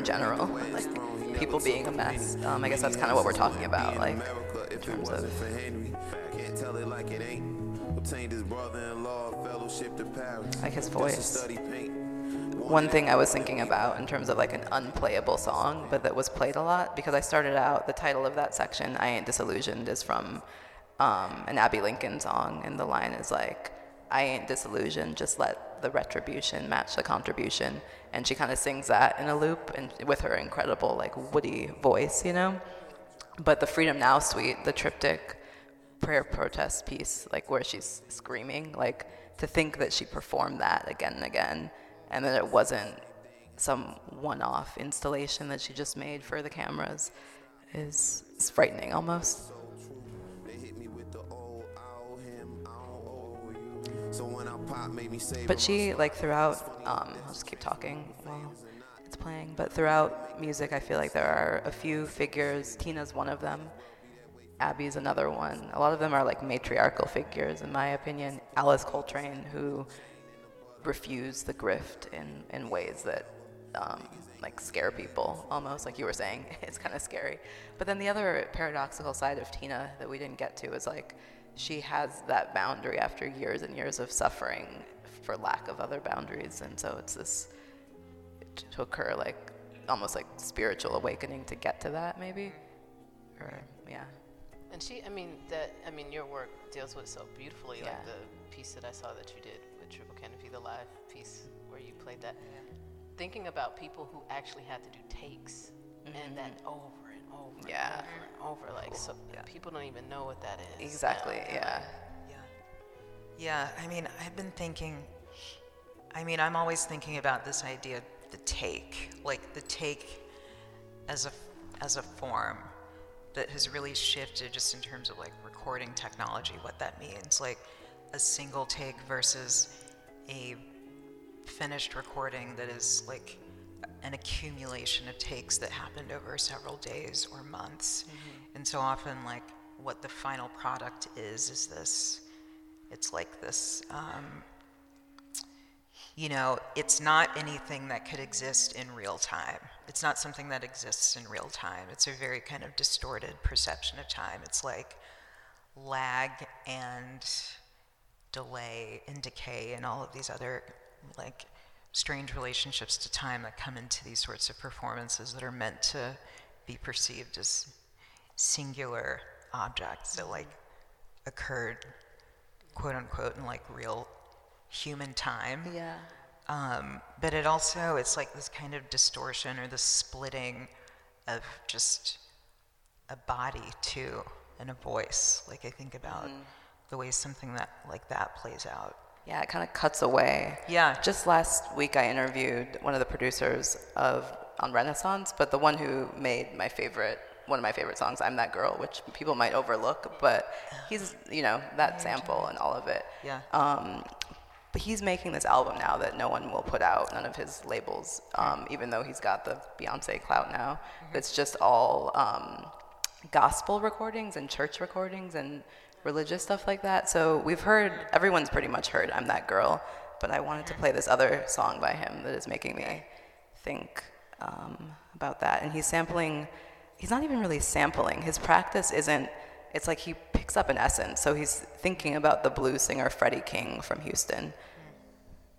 general, like people being a mess. I guess that's kind of what we're talking about, like in terms of like his voice. One thing I was thinking about in terms of like an unplayable song, but that was played a lot, because I started out, the title of that section, I Ain't Disillusioned, is from an Abby Lincoln song, and the line is like, I ain't disillusioned, just let the retribution match the contribution. And she kind of sings that in a loop, and with her incredible like woody voice, you know? But the Freedom Now suite, the triptych prayer protest piece, like where she's screaming, like to think that she performed that again and again, and that it wasn't some one-off installation that she just made for the cameras is frightening almost. But she, like throughout, I'll just keep talking while it's playing, but throughout music I feel like there are a few figures. Tina's one of them. Abby's another one. A lot of them are like matriarchal figures, in my opinion. Alice Coltrane, who refused the grift in ways that like scare people almost, like you were saying. It's kind of scary. But then the other paradoxical side of Tina that we didn't get to is like she has that boundary after years and years of suffering for lack of other boundaries, and so it's this to occur like almost like spiritual awakening to get to that, maybe, or yeah. And your work deals with it so beautifully, like the piece that I saw that you did with Triple Canopy, the live piece where you played that. Thinking about people who actually had to do takes, and that over and over and over and over, like, so people don't even know what that is. Exactly, Yeah, I mean, I've been thinking, I'm always thinking about this idea, the take as a form that has really shifted just in terms of like recording technology, what that means, like a single take versus a finished recording that is like an accumulation of takes that happened over several days or months. And so often like what the final product is this, it's like this, it's not anything that could exist in real time. It's not something that exists in real time. It's a very kind of distorted perception of time. It's like lag and delay and decay and all of these other like strange relationships to time that come into these sorts of performances that are meant to be perceived as singular objects that like occurred, quote unquote, in like real human time. But it's like this kind of distortion or this splitting of just a body too and a voice. Like I think about the way something that like that plays out. Yeah, it kind of cuts away. Yeah. Just last week I interviewed one of the producers on Renaissance, but the one who made one of my favorite songs, I'm That Girl, which people might overlook, but he's, that sample and all of it. Yeah. But he's making this album now that no one will put out, none of his labels, even though he's got the Beyonce clout now. It's just all gospel recordings and church recordings and religious stuff like that. So everyone's pretty much heard I'm That Girl, but I wanted to play this other song by him that is making me think about that. And he's not even really sampling. His practice it's like he picks up an essence. So he's thinking about the blues singer Freddie King from Houston,